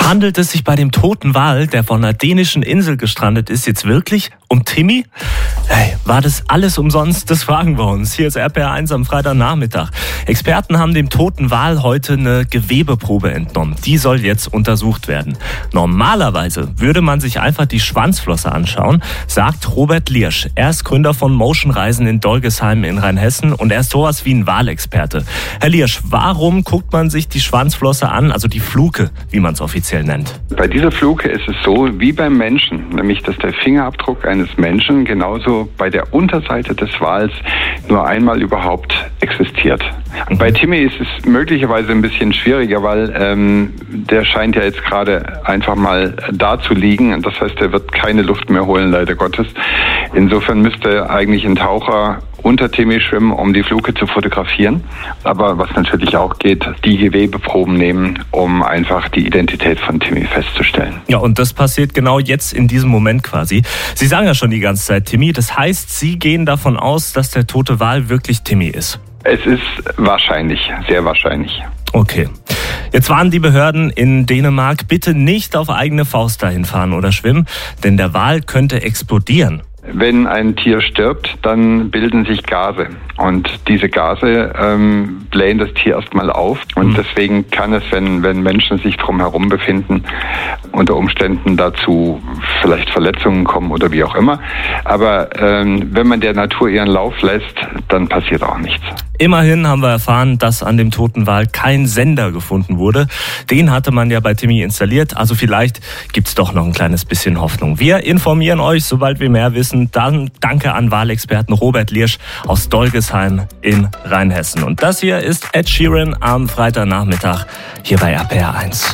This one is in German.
Handelt es sich bei dem toten Wal, der von einer dänischen Insel gestrandet ist, jetzt wirklich um Timmy? Hey, war das alles umsonst? Das fragen wir uns. Hier ist RPR1 am Freitagnachmittag. Experten haben dem toten Wal heute eine Gewebeprobe entnommen. Die soll jetzt untersucht werden. Normalerweise würde man sich einfach die Schwanzflosse anschauen, sagt Robert Liersch. Er ist Gründer von Motion Reisen in Dolgesheim in Rheinhessen und er ist sowas wie ein Walexperte. Herr Liersch, warum guckt man sich die Schwanzflosse an, also die Fluke, wie man es offiziell nennt? Bei dieser Fluke ist es so wie beim Menschen, nämlich dass der Fingerabdruck eines Menschen genauso bei der Unterseite des Wals nur einmal überhaupt existiert. Bei Timmy ist es möglicherweise ein bisschen schwieriger, weil der scheint ja jetzt gerade einfach mal da zu liegen. Das heißt, er wird keine Luft mehr holen, leider Gottes. Insofern müsste eigentlich ein Taucher unter Timmy schwimmen, um die Fluke zu fotografieren. Aber was natürlich auch geht, die Gewebeproben nehmen, um einfach die Identität von Timmy festzustellen. Ja, und das passiert genau jetzt in diesem Moment quasi. Sie sagen ja schon die ganze Zeit Timmy. Das heißt, Sie gehen davon aus, dass der tote Wal wirklich Timmy ist. Es ist wahrscheinlich, sehr wahrscheinlich. Okay. Jetzt warnen die Behörden in Dänemark, bitte nicht auf eigene Faust dahin fahren oder schwimmen, denn der Wal könnte explodieren. Wenn ein Tier stirbt, dann bilden sich Gase und diese Gase blähen das Tier erstmal auf und deswegen kann es, wenn Menschen sich drumherum befinden, unter Umständen dazu vielleicht Verletzungen kommen oder wie auch immer. Aber wenn man der Natur ihren Lauf lässt, dann passiert auch nichts. Immerhin haben wir erfahren, dass an dem toten Wal kein Sender gefunden wurde. Den hatte man ja bei Timmy installiert, also vielleicht gibt's doch noch ein kleines bisschen Hoffnung. Wir informieren euch, sobald wir mehr wissen. Dann danke an Walexperten Robert Liersch aus Dolgesheim in Rheinhessen. Und das hier ist Ed Sheeran am Freitagnachmittag hier bei RPR1.